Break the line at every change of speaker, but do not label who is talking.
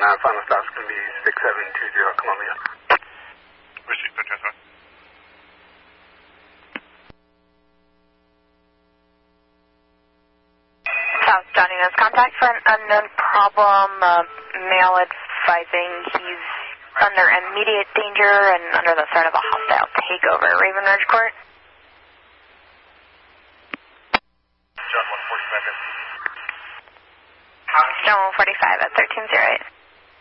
final stop's going to be 6720 Columbia.
Received, no transfer.
South Johnny knows contact for an unknown problem, male advising he's under immediate danger and under the threat of a hostile takeover. Raven Ridge Court.
John 145 at
John 145 at 1308.